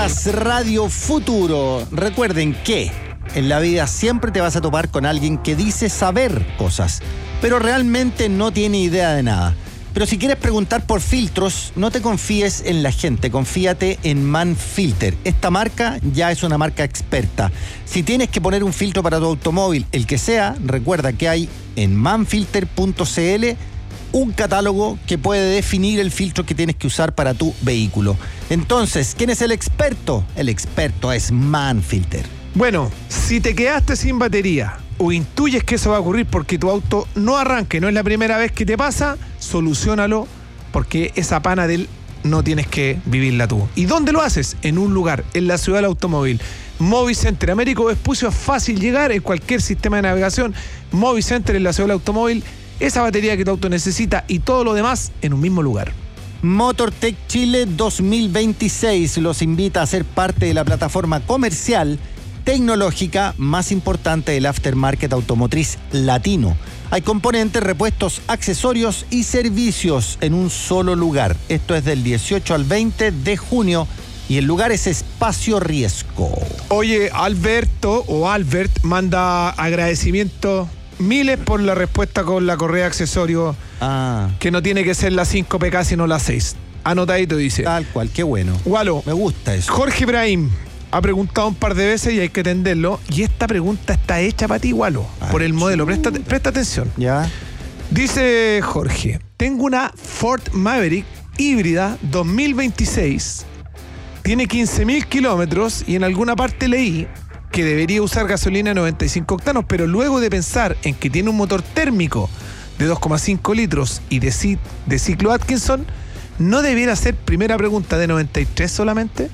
Escuchas Radio Futuro. Recuerden que en la vida siempre te vas a topar con alguien que dice saber cosas, pero realmente no tiene idea de nada. Pero si quieres preguntar por filtros, no te confíes en la gente, confíate en Manfilter. Esta marca ya es una marca experta. Si tienes que poner un filtro para tu automóvil, el que sea, recuerda que hay en manfilter.cl un catálogo que puede definir el filtro que tienes que usar para tu vehículo. Entonces, ¿quién es el experto? El experto es Manfilter. Bueno, si te quedaste sin batería o intuyes que eso va a ocurrir porque tu auto no arranque, no es la primera vez que te pasa, soluciónalo, porque esa pana del no tienes que vivirla tú. ¿Y dónde lo haces? En un lugar, en la ciudad del automóvil. Movicenter, Américo Vespucio, es fácil llegar en cualquier sistema de navegación. Movicenter en la ciudad del automóvil, esa batería que tu auto necesita y todo lo demás en un mismo lugar. MotorTech Chile 2026 los invita a ser parte de la plataforma comercial tecnológica más importante del aftermarket automotriz latino. Hay componentes, repuestos, accesorios y servicios en un solo lugar. Esto es del 18 al 20 de junio y el lugar es Espacio Riesgo. Oye, Albert manda agradecimiento miles por la respuesta con la correa de accesorio, que no tiene que ser la 5PK sino la 6. Anotadito dice. Tal cual, qué bueno. Walo, me gusta eso. Jorge Ibrahim ha preguntado un par de veces y hay que atenderlo. Y esta pregunta está hecha para ti, Walo, por el modelo. Presta atención. Ya. Dice Jorge: tengo una Ford Maverick híbrida 2026. Tiene 15.000 kilómetros y en alguna parte leí que debería usar gasolina 95 octanos, pero luego de pensar en que tiene un motor térmico de 2,5 litros y de ciclo Atkinson, ¿no debiera ser, primera pregunta, de 93 solamente?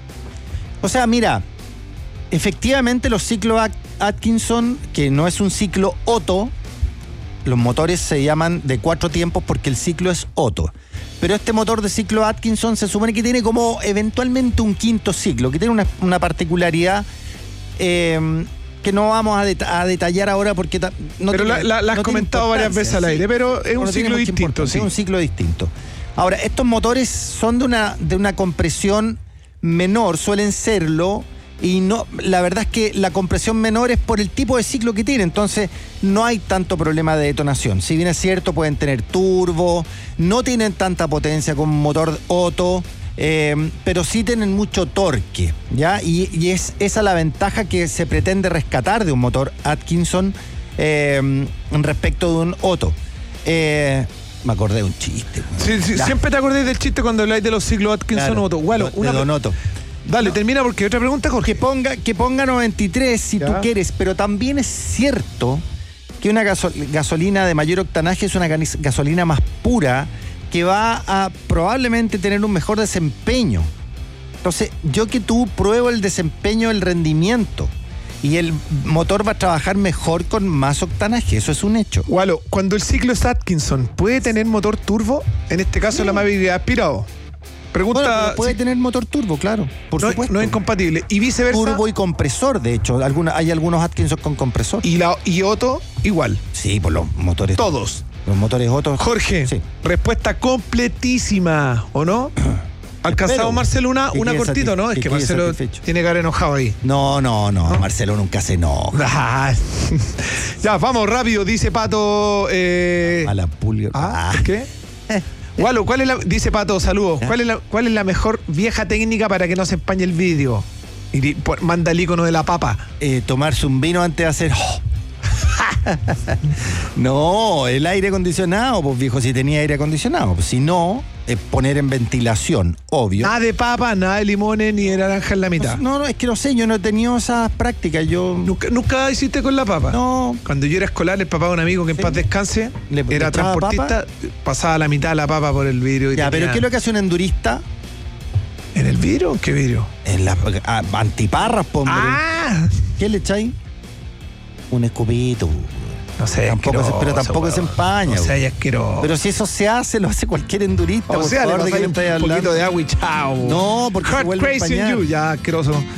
O sea, mira, efectivamente los ciclos Atkinson, que no es un ciclo Otto, los motores se llaman de 4 tiempos porque el ciclo es Otto. Pero este motor de ciclo Atkinson se supone que tiene como eventualmente un quinto ciclo, que tiene una particularidad que no vamos a detallar ahora porque no pero tiene, la has no comentado varias veces al aire, pero es un ciclo distinto. Sí. Es un ciclo distinto. Ahora, estos motores son de una compresión menor, suelen serlo, y no, la verdad es que la compresión menor es por el tipo de ciclo que tiene, entonces no hay tanto problema de detonación. Si bien es cierto, pueden tener turbo, no tienen tanta potencia como un motor Otto, pero sí tienen mucho torque, ¿ya? Y es esa la ventaja que se pretende rescatar de un motor Atkinson respecto de un Otto. Me acordé de un chiste. Sí, siempre te acordé del chiste cuando habláis de los ciclos Atkinson, claro, Otto. Bueno, de Don Otto. Dale, termina porque otra pregunta, Jorge. Que ponga 93 si tú quieres, pero también es cierto que una gasolina de mayor octanaje es una gasolina más pura que va a probablemente tener un mejor desempeño. Entonces, yo que tú pruebo el desempeño, el rendimiento, y el motor va a trabajar mejor con más octanaje, eso es un hecho. Walo, cuando el ciclo es Atkinson, ¿puede tener motor turbo? En este caso, la Maverick aspirado. Pregunta. Bueno, puede tener motor turbo, claro, por supuesto. No es incompatible. Y viceversa. Turbo y compresor, de hecho. Hay algunos Atkinson con compresor. Y Otto, igual. Sí, por los motores. Todos. Los motores Otto. Jorge, sí. Respuesta completísima, ¿o no? ¿Alcanzado Marcelo una cortito, no? Es que Marcelo tiene cara enojado ahí. No, Marcelo nunca se enoja. Ya, vamos rápido, dice Pato. A la pulga. ¿Qué? Walo, dice Pato, saludos. ¿Cuál es la mejor vieja técnica para que no se empañe el vídeo? Y manda el icono de la papa. Tomarse un vino antes de hacer. No, el aire acondicionado, pues viejo, si tenía aire acondicionado. Pues, si no, poner en ventilación, obvio. Nada de papa, nada de limones ni de naranja en la mitad. No, es que no sé, yo no he tenido esas prácticas. ¿Nunca hiciste con la papa? No. Cuando yo era escolar, el papá de un amigo que en paz descanse, era transportista, pasaba la mitad de la papa por el vidrio. Ya, pero ¿qué es lo que hace un endurista? ¿En el vidrio o qué vidrio? En las antiparras, hombre. ¿Qué le echáis? Un escupito. No sé, pero tampoco se empaña. No sé, asqueroso. Pero si eso se hace, lo hace cualquier endurista. O sea, le pasáis un poquito de agua y chao. No, porque se vuelve a empañar. Ya, asqueroso.